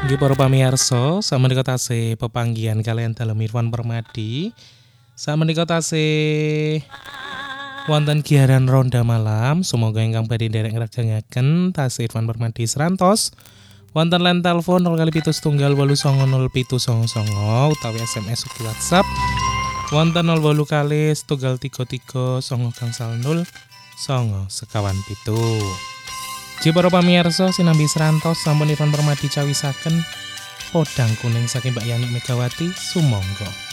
Nggih para pamirsa, sameneika tasih pepanggihan kalian dalem Irfan Permadi. Sameneika tasih wonten giaran ronda malam. Semoga ingkang badhe nderek ngrejangaken tasih Irfan Permadi serantos. Wonten line telepon 0kali 7 setunggal 8090909 utawi SMS ugi WhatsApp. Wonten 08 kali 33 9 sekawan pitu. Ji para pamirsa sinambi serantos sampun Irfan Permadi cawisaken podang kuning saking Mbak Yani Megawati sumangga.